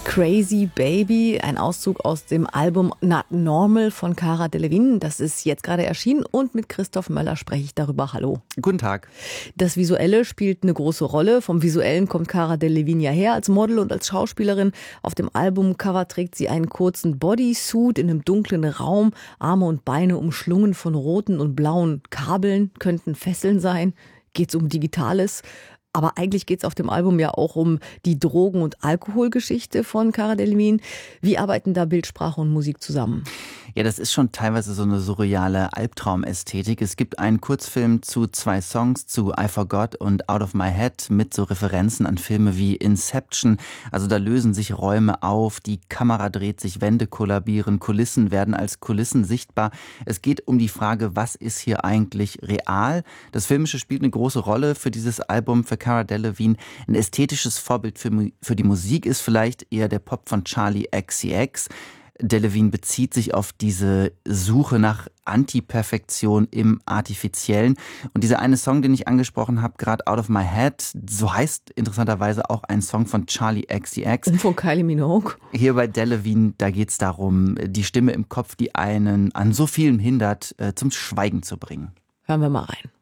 Crazy Baby, ein Auszug aus dem Album Not Normal von Cara Delevingne. Das ist jetzt gerade erschienen und mit Christoph Möller spreche ich darüber. Hallo. Guten Tag. Das Visuelle spielt eine große Rolle. Vom Visuellen kommt Cara Delevingne ja her als Model und als Schauspielerin. Auf dem Albumcover trägt sie einen kurzen Bodysuit in einem dunklen Raum. Arme und Beine umschlungen von roten und blauen Kabeln, könnten Fesseln sein. Geht's um Digitales? Aber eigentlich geht's auf dem Album ja auch um die Drogen- und Alkoholgeschichte von Cara Delevingne. Wie arbeiten da Bildsprache und Musik zusammen? Ja, das ist schon teilweise so eine surreale Albtraumästhetik. Es gibt einen Kurzfilm zu 2 Songs, zu I Forgot und Out of My Head, mit so Referenzen an Filme wie Inception. Also da lösen sich Räume auf, die Kamera dreht sich, Wände kollabieren, Kulissen werden als Kulissen sichtbar. Es geht um die Frage, was ist hier eigentlich real? Das Filmische spielt eine große Rolle für dieses Album, für Cara Delevingne. Ein ästhetisches Vorbild für die Musik ist vielleicht eher der Pop von Charli XCX. Delevingne bezieht sich auf diese Suche nach Antiperfektion im Artifiziellen. Und dieser eine Song, den ich angesprochen habe, gerade Out of My Head, so heißt interessanterweise auch ein Song von Charli XCX. Und von Kylie Minogue. Hier bei Delevingne, da geht es darum, die Stimme im Kopf, die einen an so vielem hindert, zum Schweigen zu bringen. Hören wir mal rein.